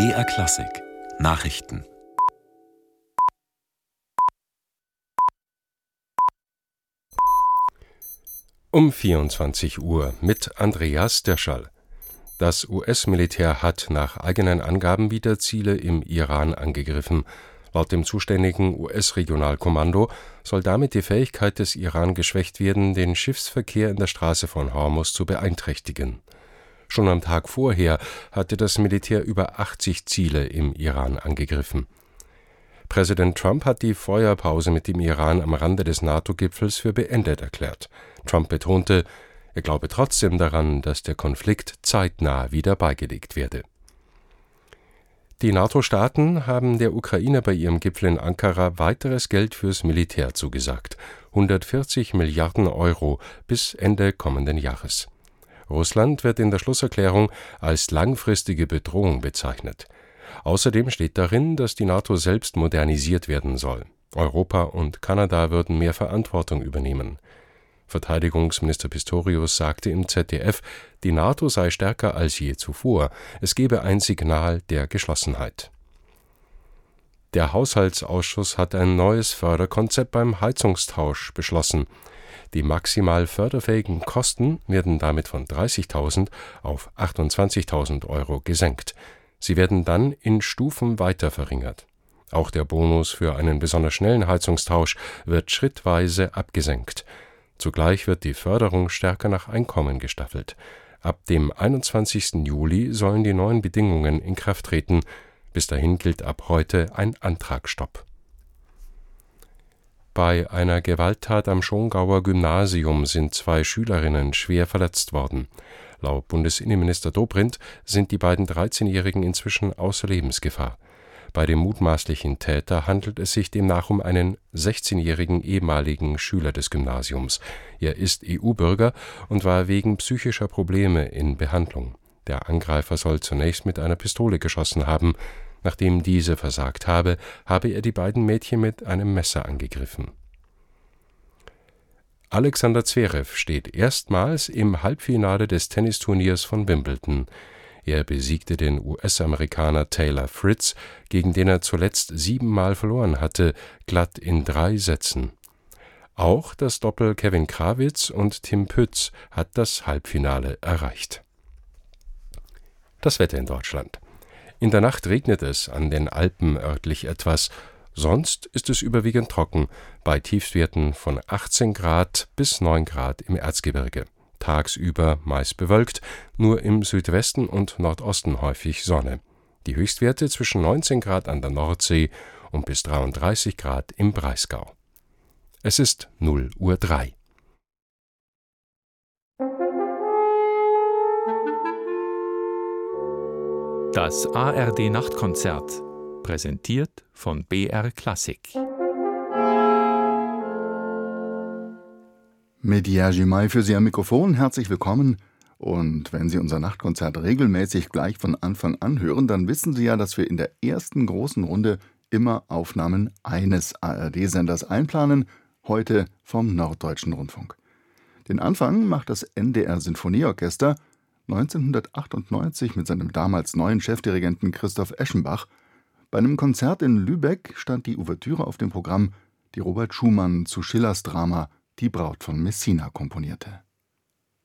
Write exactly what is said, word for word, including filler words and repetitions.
B R Klassik Nachrichten. Um vierundzwanzig Uhr mit Andreas Dirschall. Das U S-Militär hat nach eigenen Angaben wieder Ziele im Iran angegriffen. Laut dem zuständigen U S-Regionalkommando soll damit die Fähigkeit des Iran geschwächt werden, den Schiffsverkehr in der Straße von Hormuz zu beeinträchtigen. Schon am Tag vorher hatte das Militär über achtzig Ziele im Iran angegriffen. Präsident Trump hat die Feuerpause mit dem Iran am Rande des NATO-Gipfels für beendet erklärt. Trump betonte, er glaube trotzdem daran, dass der Konflikt zeitnah wieder beigelegt werde. Die NATO-Staaten haben der Ukraine bei ihrem Gipfel in Ankara weiteres Geld fürs Militär zugesagt, hundertvierzig Milliarden Euro bis Ende kommenden Jahres. Russland wird in der Schlusserklärung als langfristige Bedrohung bezeichnet. Außerdem steht darin, dass die NATO selbst modernisiert werden soll. Europa und Kanada würden mehr Verantwortung übernehmen. Verteidigungsminister Pistorius sagte im Z D F, die NATO sei stärker als je zuvor. Es gebe ein Signal der Geschlossenheit. Der Haushaltsausschuss hat ein neues Förderkonzept beim Heizungstausch beschlossen. Die maximal förderfähigen Kosten werden damit von dreißigtausend auf achtundzwanzigtausend Euro gesenkt. Sie werden dann in Stufen weiter verringert. Auch der Bonus für einen besonders schnellen Heizungstausch wird schrittweise abgesenkt. Zugleich wird die Förderung stärker nach Einkommen gestaffelt. Ab dem einundzwanzigsten Juli sollen die neuen Bedingungen in Kraft treten. Bis dahin gilt ab heute ein Antragsstopp. Bei einer Gewalttat am Schongauer Gymnasium sind zwei Schülerinnen schwer verletzt worden. Laut Bundesinnenminister Dobrindt sind die beiden dreizehnjährigen inzwischen außer Lebensgefahr. Bei dem mutmaßlichen Täter handelt es sich demnach um einen sechzehnjährigen ehemaligen Schüler des Gymnasiums. Er ist E U-Bürger und war wegen psychischer Probleme in Behandlung. Der Angreifer soll zunächst mit einer Pistole geschossen haben. Nachdem diese versagt habe, habe er die beiden Mädchen mit einem Messer angegriffen. Alexander Zverev steht erstmals im Halbfinale des Tennisturniers von Wimbledon. Er besiegte den U S-Amerikaner Taylor Fritz, gegen den er zuletzt siebenmal verloren hatte, glatt in drei Sätzen. Auch das Doppel Kevin Krawitz und Tim Pütz hat das Halbfinale erreicht. Das Wetter in Deutschland. In der Nacht regnet es an den Alpen örtlich etwas, sonst ist es überwiegend trocken, bei Tiefstwerten von achtzehn Grad bis neun Grad im Erzgebirge. Tagsüber meist bewölkt, nur im Südwesten und Nordosten häufig Sonne. Die Höchstwerte zwischen neunzehn Grad an der Nordsee und bis dreiunddreißig Grad im Breisgau. Es ist null Uhr drei. Das A R D-Nachtkonzert, präsentiert von B R Klassik. Mit Jerzy May für Sie am Mikrofon, herzlich willkommen. Und wenn Sie unser Nachtkonzert regelmäßig gleich von Anfang an hören, dann wissen Sie ja, dass wir in der ersten großen Runde immer Aufnahmen eines A R D-Senders einplanen, heute vom Norddeutschen Rundfunk. Den Anfang macht das N D R-Sinfonieorchester neunzehnhundertachtundneunzig mit seinem damals neuen Chefdirigenten Christoph Eschenbach. Bei einem Konzert in Lübeck stand die Ouvertüre auf dem Programm, die Robert Schumann zu Schillers Drama Die Braut von Messina komponierte.